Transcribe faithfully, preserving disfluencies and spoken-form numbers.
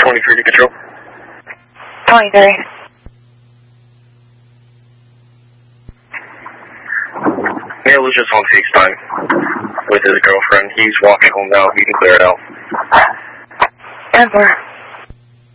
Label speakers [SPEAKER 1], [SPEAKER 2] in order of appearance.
[SPEAKER 1] twenty-three to control.
[SPEAKER 2] twenty-three.
[SPEAKER 1] Neil was just on FaceTime with his girlfriend. He's walking home now. He can clear it out.
[SPEAKER 2] Denver.